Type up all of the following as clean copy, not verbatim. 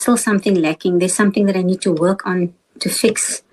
still something lacking. There's something that I need to work on to fix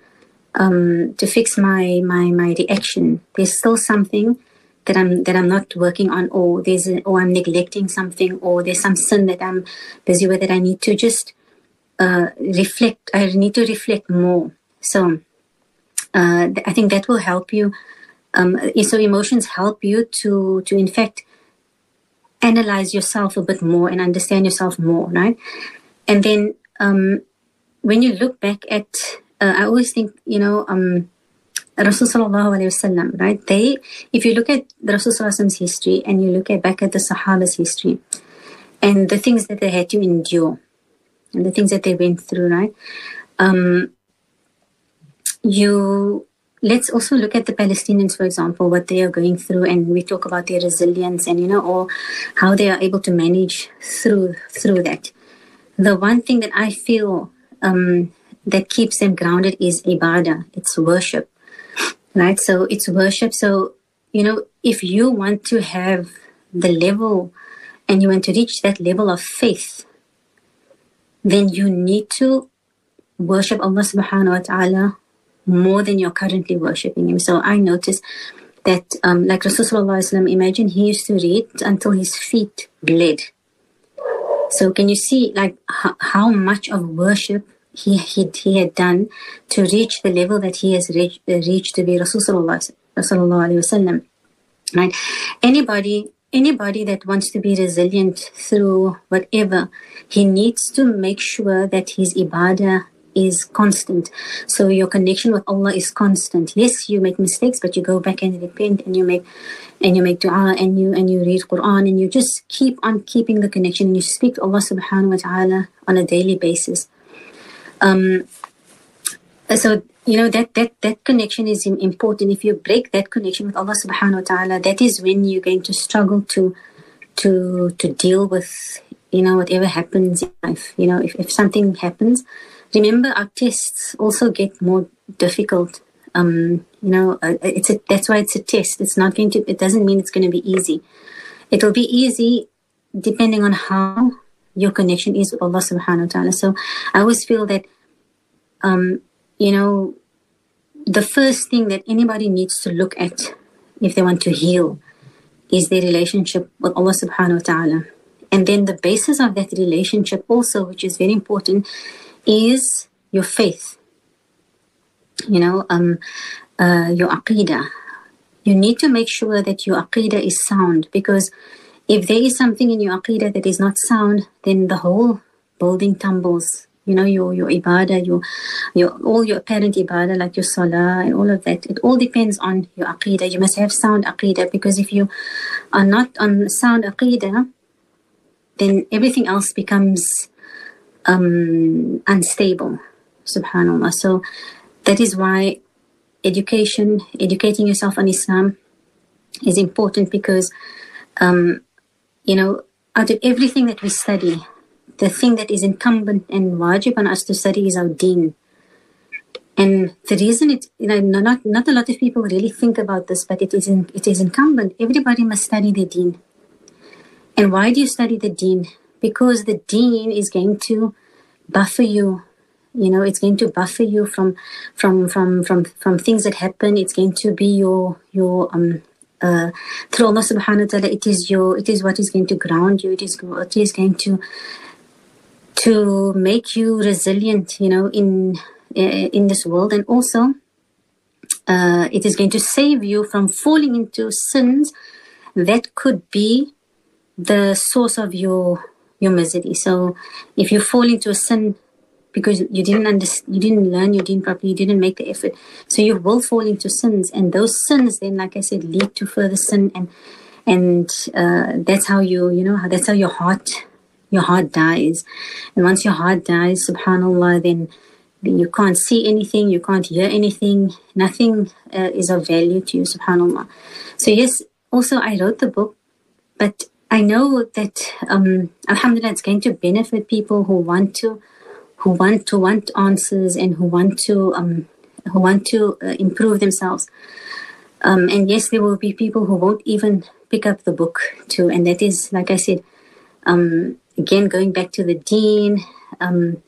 my reaction. There's still something that I'm not working on, or I'm neglecting something, or there's some sin that I'm busy with that I need to just reflect. I need to reflect more. So I think that will help you. So emotions help you to in fact analyze yourself a bit more and understand yourself more, right? And then when you look back at, I always think, Rasul sallallahu alayhi wasallam, right? If you look at the Rasul sallallahu alayhi wasallam's history and you look back at the Sahaba's history and the things that they had to endure and the things that they went through, right? Let's also look at the Palestinians, for example, what they are going through, and we talk about their resilience and, or how they are able to manage through that. The one thing that I feel that keeps them grounded is ibadah. It's worship, right? So it's worship. So, if you want to have the level and you want to reach that level of faith, then you need to worship Allah subhanahu wa ta'ala more than you're currently worshipping Him. So I noticed that, like Rasulullah, imagine he used to read until his feet bled. So can you see like how much of worship he had done to reach the level that he has reached to be Rasulullah sallallahu alaihi wasallam, right? Anybody that wants to be resilient through whatever, he needs to make sure that his ibadah is constant. So your connection with Allah is constant. Yes, you make mistakes, but you go back and repent, and you make dua, and you read Quran, and you just keep on keeping the connection, and you speak to Allah subhanahu wa ta'ala on a daily basis. So that connection is important. If you break that connection with Allah subhanahu wa ta'ala, that is when you're going to struggle to deal with whatever happens in life. If something happens, remember, our tests also get more difficult. That's why it's a test. It doesn't mean it's going to be easy. It will be easy depending on how your connection is with Allah subhanahu wa ta'ala. So I always feel that, the first thing that anybody needs to look at if they want to heal is their relationship with Allah subhanahu wa ta'ala. And then the basis of that relationship also, which is very important, is your faith, your aqidah. You need to make sure that your aqidah is sound, because if there is something in your aqidah that is not sound, then the whole building tumbles. Your ibadah, all your apparent ibadah, like your salah and all of that, it all depends on your aqidah. You must have sound aqidah, because if you are not on sound aqidah, then everything else becomes unstable, subhanAllah. So that is why educating yourself on Islam is important, because out of everything that we study, the thing that is incumbent and wajib on us to study is our deen. And the reason not a lot of people really think about this, but it is incumbent. Everybody must study the deen. And why do you study the deen? Because the deen is going to buffer you. It's going to buffer you from things that happen. It's going to be your through Allah subhanahu wa ta'ala. It is what is going to ground you. It is going to make you resilient, in this world. And also, it is going to save you from falling into sins that could be the source of your misery. So if you fall into a sin because you didn't learn your deen properly, you didn't make the effort, so you will fall into sins, and those sins then, like I said, lead to further sin, and that's how that's how your heart dies. And once your heart dies, subhanAllah, then you can't see anything, you can't hear anything, nothing is of value to you, subhanAllah. So yes, also I wrote the book, but I know that alhamdulillah, it's going to benefit people who want answers, and who want to improve themselves. And yes, there will be people who won't even pick up the book too, and that is, like I said, again, going back to the deen, um,